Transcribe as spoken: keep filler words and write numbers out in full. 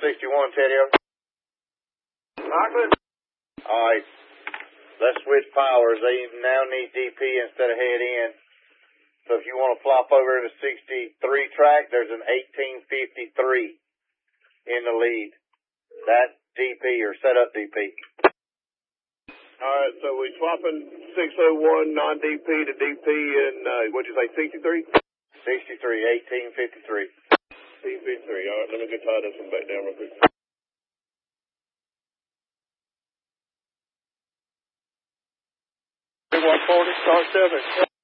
sixty-one, Teddy. Rockland. All right. Let's switch powers. They now need D P instead of head in. So if you want to flop over to sixty-three track, there's an eighteen fifty-three in the lead. That's D P or set up D P. All right, so we're swapping six oh one non-D P to D P in, uh, what'd you say, sixty-three? sixty-three, eighteen fifty-three. eighteen fifty-three. All right, let me get tied this one back down real quick. one forty, star seven.